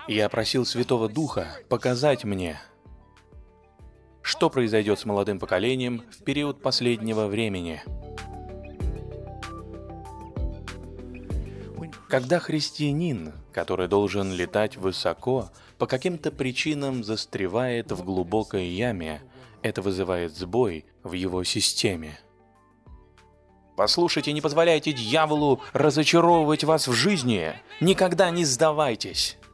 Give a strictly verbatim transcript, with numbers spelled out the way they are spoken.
Я просил Святого Духа показать мне, что произойдет с молодым поколением в период последнего времени. Когда христианин, который должен летать высоко, по каким-то причинам застревает в глубокой яме, это вызывает сбой в его системе. Послушайте, не позволяйте дьяволу разочаровывать вас в жизни. Никогда не сдавайтесь.